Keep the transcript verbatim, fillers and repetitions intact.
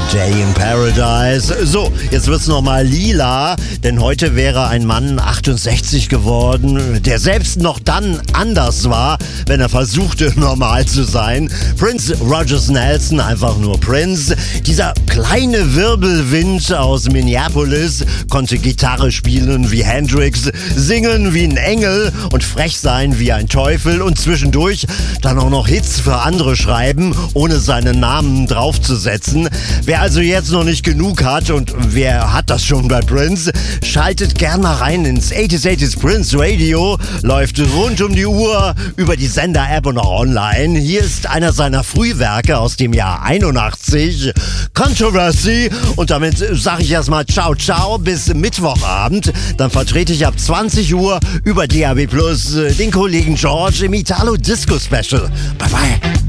Day in Paradise. So, jetzt wird's nochmal lila, denn heute wäre ein Mann achtundsechzig geworden, der selbst noch dann anders war, wenn er versuchte, normal zu sein. Prince Rogers Nelson, einfach nur Prince. Dieser kleine Wirbelwind aus Minneapolis konnte Gitarre spielen wie Hendrix, singen wie ein Engel und frech sein wie ein Teufel und zwischendurch dann auch noch Hits für andere schreiben, ohne seinen Namen draufzusetzen. Wer also jetzt noch nicht genug hat und wer hat das schon bei Prince, schaltet gern mal rein ins achtziger achtziger Prince Radio, läuft rund um die Uhr über die Sender-App und auch online. Hier ist einer seiner Frühwerke aus dem Jahr einundachtzig, Controversy, und damit sage ich erstmal ciao ciao bis Mittwochabend. Dann vertrete ich ab zwanzig Uhr über D A B plus den Kollegen George im Italo Disco Special. Bye bye.